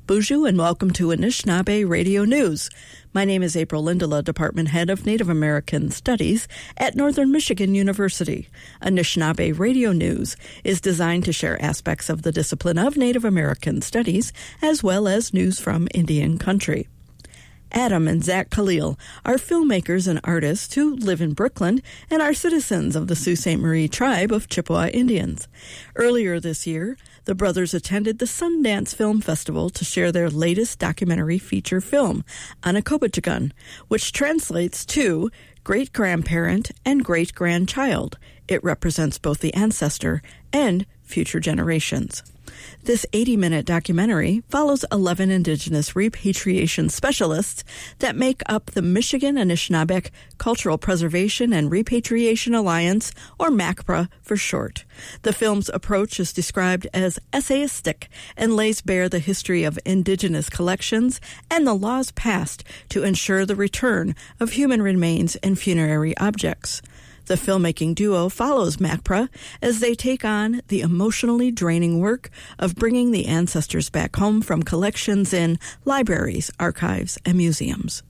Buju, and welcome to Anishinaabe Radio News. My name is April Lindela, Department Head of Native American Studies at Northern Michigan University. Anishinaabe Radio News is designed to share aspects of the discipline of Native American Studies as well as news from Indian country. Adam and Zach Khalil are filmmakers and artists who live in Brooklyn and are citizens of the Sault Ste. Marie tribe of Chippewa Indians. Earlier this year, the brothers attended the Sundance Film Festival to share their latest documentary feature film, Anakopachigan, which translates to great-grandparent and great-grandchild. It represents both the ancestor and future generations. This 80-minute documentary follows 11 Indigenous repatriation specialists that make up the Michigan Anishinaabeg Cultural Preservation and Repatriation Alliance, or MACPRA for short. The film's approach is described as essayistic and lays bare the history of Indigenous collections and the laws passed to ensure the return of human remains and funerary objects. The filmmaking duo follows MACPRA as they take on the emotionally draining work of bringing the ancestors back home from collections in libraries, archives, and museums.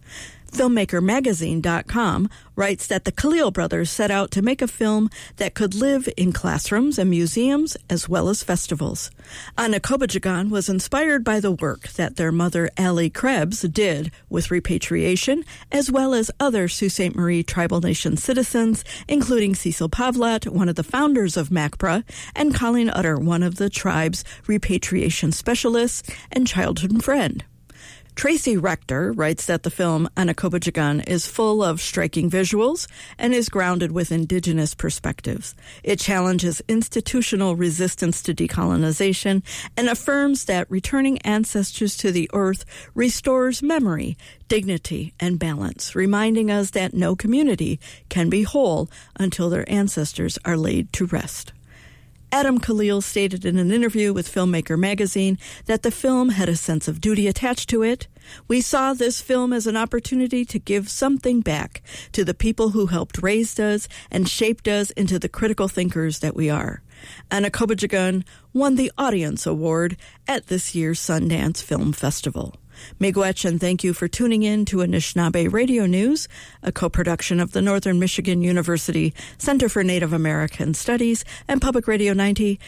FilmmakerMagazine.com writes that the Khalil brothers set out to make a film that could live in classrooms and museums as well as festivals. Anakopachigan was inspired by the work that their mother, Allie Krebs, did with repatriation, as well as other Sault Ste. Marie Tribal Nation citizens, including Cecil Pavlat, one of the founders of MACPRA, and Colleen Utter, one of the tribe's repatriation specialists and childhood friend. Tracy Rector writes that the film Anakopachigan is full of striking visuals and is grounded with Indigenous perspectives. It challenges institutional resistance to decolonization and affirms that returning ancestors to the earth restores memory, dignity, and balance, reminding us that no community can be whole until their ancestors are laid to rest. Adam Khalil stated in an interview with Filmmaker Magazine that the film had a sense of duty attached to it. We saw this film as an opportunity to give something back to the people who helped raise us and shaped us into the critical thinkers that we are. Anakopachigan won the Audience Award at this year's Sundance Film Festival. Miigwech, and thank you for tuning in to Anishinaabe Radio News, a co-production of the Northern Michigan University Center for Native American Studies and Public Radio 90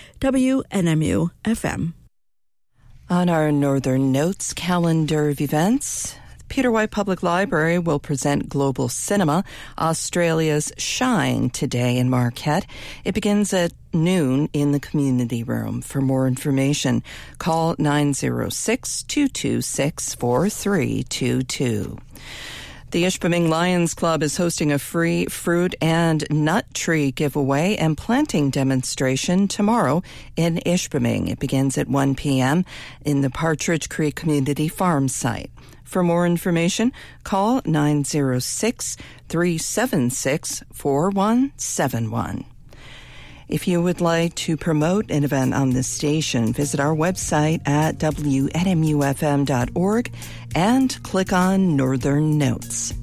WNMU-FM. On our Northern Notes calendar of events, Peter White Public Library will present Global Cinema, Australia's Shine, today in Marquette. It begins at noon in the community room. For more information, call 906-226-4322. The Ishpeming Lions Club is hosting a free fruit and nut tree giveaway and planting demonstration tomorrow in Ishpeming. It begins at 1 p.m. in the Partridge Creek Community Farm site. For more information, call 906-376-4171. If you would like to promote an event on this station, visit our website at WNMUFM.org and click on Northern Notes.